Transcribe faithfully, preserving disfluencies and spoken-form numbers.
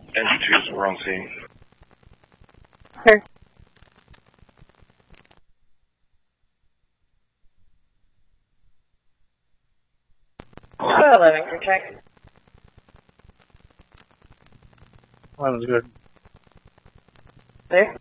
Entry two, we're on scene. Sure. eleven, can check. eleven's good. There?